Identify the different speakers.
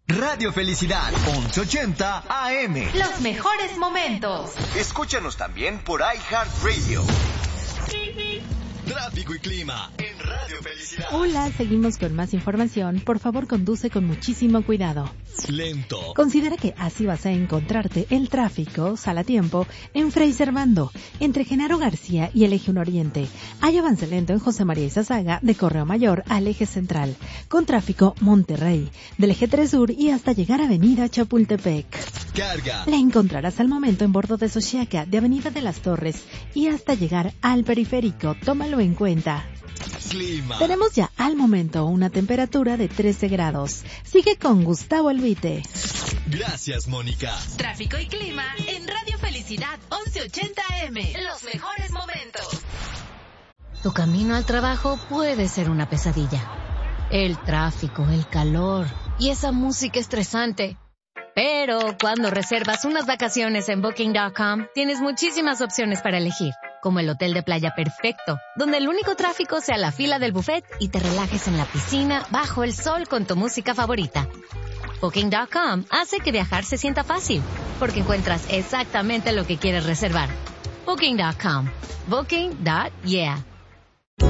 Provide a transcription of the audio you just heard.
Speaker 1: Radio Felicidad, 1180 AM.
Speaker 2: Los mejores momentos.
Speaker 1: Escúchanos también por iHeartRadio. Tráfico y clima en Radio Felicidad.
Speaker 3: Hola, seguimos con más información. Por favor, conduce con muchísimo cuidado.
Speaker 1: Lento.
Speaker 3: Considera que así vas a encontrarte el tráfico, sal a tiempo, en Fray Servando, entre Genaro García y el Eje 1 Oriente. Hay avance lento en José María Izazaga, de Correo Mayor al Eje Central. Con tráfico Monterrey, del Eje 3 Sur y hasta llegar a Avenida Chapultepec.
Speaker 1: Carga.
Speaker 3: La encontrarás al momento en Bordo de Xochiaca, de Avenida de las Torres y hasta llegar al periférico. Tómalo en cuenta.
Speaker 1: Clima.
Speaker 3: Tenemos ya al momento una temperatura de 13 grados. Sigue con Gustavo Albite.
Speaker 1: Gracias, Mónica.
Speaker 2: Tráfico y clima en Radio Felicidad 1180 AM. Los mejores momentos.
Speaker 4: Tu camino al trabajo puede ser una pesadilla. El tráfico, el calor y esa música estresante. Pero cuando reservas unas vacaciones en Booking.com, tienes muchísimas opciones para elegir, como el hotel de playa perfecto, donde el único tráfico sea la fila del buffet y te relajes en la piscina bajo el sol con tu música favorita. Booking.com hace que viajar se sienta fácil, porque encuentras exactamente lo que quieres reservar. Booking.com. Booking.yeah.